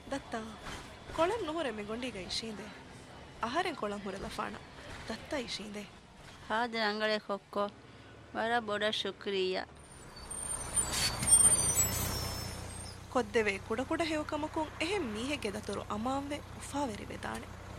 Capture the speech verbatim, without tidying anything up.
ದತ್ತ ಕೊಳಂ ನುಹುರೆ ಮೆ ಗೊಂಡಿಗ ಇಶೀಂದೆ ಅಹರೆನ್ ಕೊಳಂ ಹುರೆ ಲಫಾಣ ದತ್ತ ಇಶೀಂದೆ ಹಾದೆ ಅಂಗಳೆ ಕೊಕ್ಕೋ ವರ ಬೊಡ ಶುಕ್ರಿಯ ಕೊದ್ದೆವೆ ಕುಡ ಕುಡ ಹೇವಕಮಕುಂ ಎಹೆಂ ಮೀಹೆಗೆ ದತರು ಅಮಾಂವೆ ಉಫಾವೆರಿ ವೆದಾಣೆ